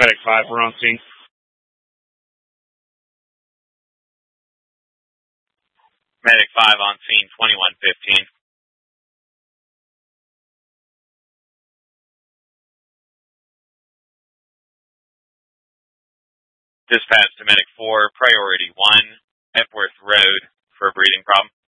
Medic 5, we're on scene. Medic 5 on scene, 2115. Dispatch to Medic 4, priority 1, Epworth Road for a breathing problem.